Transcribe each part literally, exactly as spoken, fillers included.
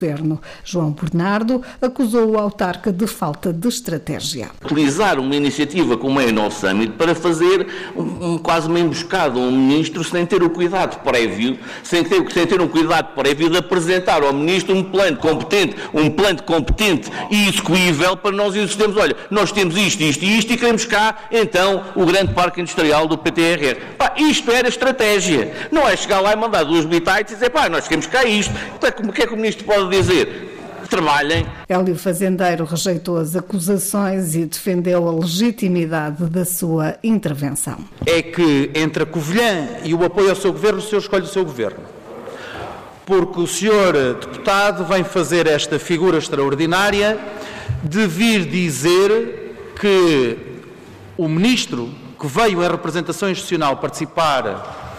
Governo. João Bernardo acusou o autarca de falta de estratégia. Utilizar uma iniciativa como é a Nove Summit para fazer um, um, quase uma emboscada a um ministro sem ter o cuidado prévio, sem ter, sem ter um cuidado prévio de apresentar ao ministro um plano competente, um plano competente e execuível para nós insistirmos, olha, nós temos isto, isto e isto e queremos cá, então, o grande parque industrial do P T R R. Pá, isto era estratégia. Não é chegar lá e mandar duas bitites e dizer, pá, nós queremos cá isto. O que é que o ministro pode dizer? Trabalhem. Hélio Fazendeiro rejeitou as acusações e defendeu a legitimidade da sua intervenção. É que entre a Covilhã e o apoio ao seu governo, o senhor escolhe o seu governo. Porque o senhor deputado vem fazer esta figura extraordinária de vir dizer que o ministro que veio em representação institucional participar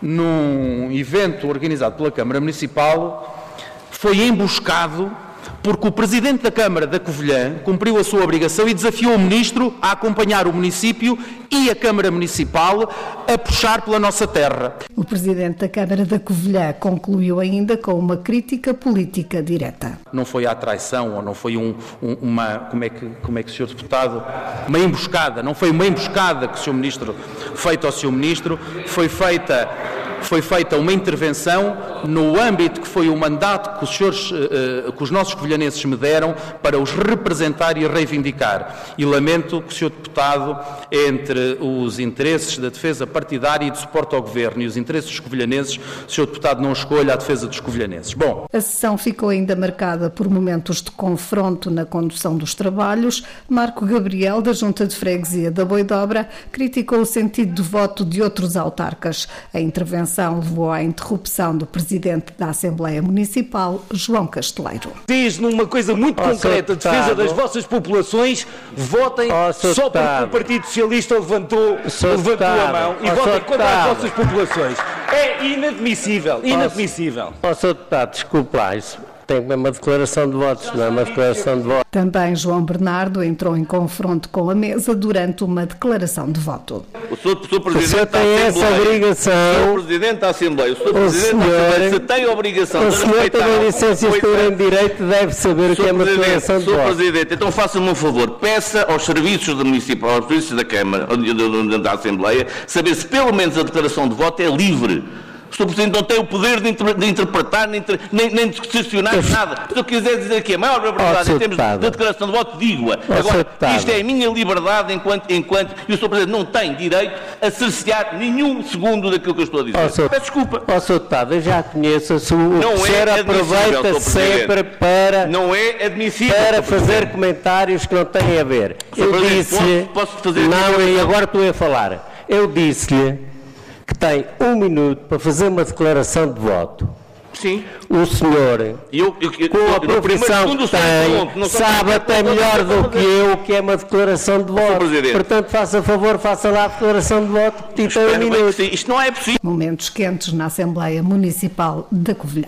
num evento organizado pela Câmara Municipal foi emboscado porque o Presidente da Câmara da Covilhã cumpriu a sua obrigação e desafiou o Ministro a acompanhar o município e a Câmara Municipal a puxar pela nossa terra. O Presidente da Câmara da Covilhã concluiu ainda com uma crítica política direta. Não foi a traição ou não foi um, um, uma, como é, que, como é que o senhor Deputado, uma emboscada, não foi uma emboscada que o senhor Ministro, feita ao senhor Ministro, foi feita... Foi feita uma intervenção no âmbito que foi o mandato que os, senhores, que os nossos covilhanenses me deram para os representar e reivindicar. E lamento que o senhor Deputado, entre os interesses da defesa partidária e de suporte ao Governo e os interesses dos covilhanenses, o senhor Deputado não escolha a defesa dos covilhanenses. Bom. A sessão ficou ainda marcada por momentos de confronto na condução dos trabalhos. Marco Gabriel, da Junta de Freguesia da Boidobra, criticou o sentido de voto de outros autarcas. A intervenção levou à interrupção do Presidente da Assembleia Municipal, João Casteleiro. Diz numa coisa muito oh, concreta, defesa das vossas populações, votem oh, só porque o Partido Socialista levantou, levantou a mão e oh, votem contra as vossas populações. É inadmissível, inadmissível. Ó, Senhor Deputado, desculpe lá, isso tem uma declaração de votos, não é uma declaração de votos. Também João Bernardo entrou em confronto com a mesa durante uma declaração de voto. O senhor, o senhor Presidente o senhor tem da essa Assembleia, obrigação. O senhor Presidente da Assembleia, o senhor o Presidente senhor, da Assembleia, se tem a obrigação o de senhor respeitar... O senhor tem licenciatura em Direito, deve saber o que é uma declaração de voto. senhor Presidente, então faça-me um favor, peça aos serviços da Municipal, aos serviços da Câmara, da Assembleia, saber se pelo menos a declaração de voto é livre. O senhor Presidente não tem o poder de, inter, de interpretar, nem, nem, nem de questionar nada. Se eu quiser dizer que a maior liberdade oh, em termos de declaração de voto, digo-a. Oh, Agora, isto é a minha liberdade enquanto, enquanto e o senhor Presidente não tem direito a cercear nenhum segundo daquilo que eu estou a dizer. Oh, senhor, Peço desculpa. Ó, oh, senhor Deputado, eu já conheço a sua... Não o é senhor aproveita sempre para... Não é admissível. Para fazer comentários que não têm a ver. Eu disse-lhe... Posso, posso fazer... Não, e agora estou a falar. Eu disse-lhe que tem um minuto para fazer uma declaração de voto. Sim. O senhor, eu, eu, eu, com a profissão que tem, sabe até melhor do que eu o que é uma declaração de voto. Portanto, faça favor, faça lá a declaração de voto, que tem um minuto. Isto não é possível. Momentos quentes na Assembleia Municipal da Covilhã.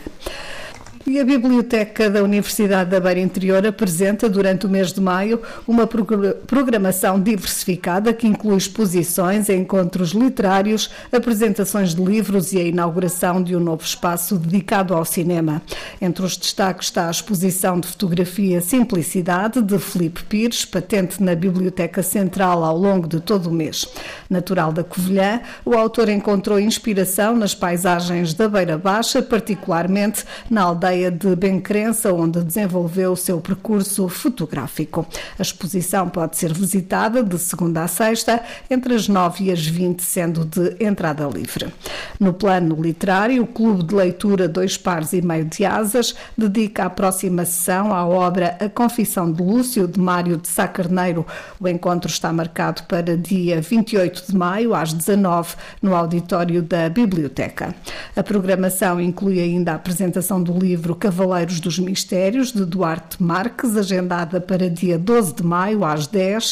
E a Biblioteca da Universidade da Beira Interior apresenta, durante o mês de maio, uma programação diversificada que inclui exposições, encontros literários, apresentações de livros e a inauguração de um novo espaço dedicado ao cinema. Entre os destaques está a exposição de fotografia Simplicidade, de Filipe Pires, patente na Biblioteca Central ao longo de todo o mês. Natural da Covilhã, o autor encontrou inspiração nas paisagens da Beira Baixa, particularmente na aldeia de Bencrença, onde desenvolveu o seu percurso fotográfico. A exposição pode ser visitada de segunda a sexta, entre as nove e as vinte, sendo de entrada livre. No plano literário, o Clube de Leitura Dois Pares e Meio de Asas dedica a próxima sessão à obra A Confissão de Lúcio, de Mário de Sá Carneiro. O encontro está marcado para dia vinte e oito de maio, às dezanove, no auditório da Biblioteca. A programação inclui ainda a apresentação do livro Cavaleiros dos Mistérios, de Duarte Marques, agendada para dia doze de maio, às dez,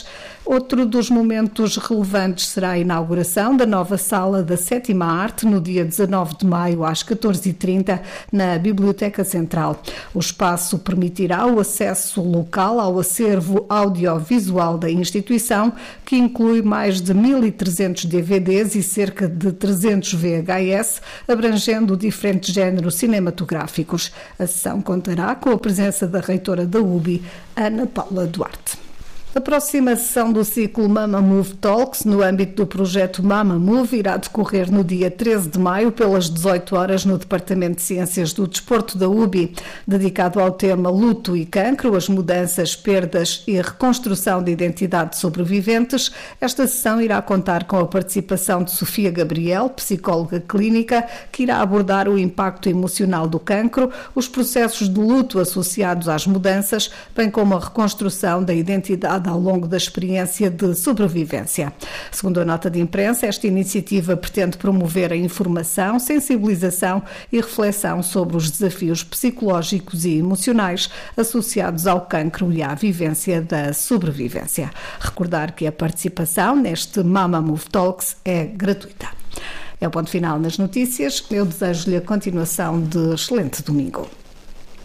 Outro dos momentos relevantes será a inauguração da nova Sala da Sétima Arte no dia dezanove de maio às catorze e trinta na Biblioteca Central. O espaço permitirá o acesso local ao acervo audiovisual da instituição, que inclui mais de mil e trezentos D V Ds e cerca de trezentos V H S, abrangendo diferentes géneros cinematográficos. A sessão contará com a presença da reitora da U B I, Ana Paula Duarte. A próxima sessão do ciclo Mama Move Talks, no âmbito do projeto Mama Move, irá decorrer no dia treze de maio, pelas dezoito horas, no Departamento de Ciências do Desporto da U B I, dedicado ao tema Luto e Cancro, as mudanças, perdas e reconstrução de identidade de sobreviventes. Esta sessão irá contar com a participação de Sofia Gabriel, psicóloga clínica, que irá abordar o impacto emocional do cancro, os processos de luto associados às mudanças, bem como a reconstrução da identidade ao longo da experiência de sobrevivência. Segundo a nota de imprensa, esta iniciativa pretende promover a informação, sensibilização e reflexão sobre os desafios psicológicos e emocionais associados ao cancro e à vivência da sobrevivência. Recordar que a participação neste Mama Move Talks é gratuita. É o ponto final nas notícias. Eu desejo-lhe a continuação de excelente domingo.